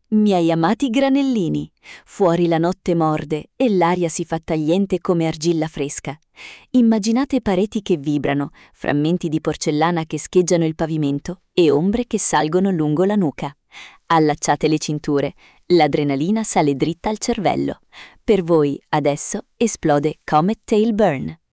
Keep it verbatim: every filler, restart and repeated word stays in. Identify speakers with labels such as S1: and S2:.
S1: Miei amati granellini, fuori la notte morde e l'aria si fa tagliente come argilla fresca. Immaginate pareti che vibrano, frammenti di porcellana che scheggiano il pavimento e ombre che salgono lungo la nuca. Allacciate le cinture, l'adrenalina sale dritta al cervello. Per voi adesso esplode Comet Tail Burn.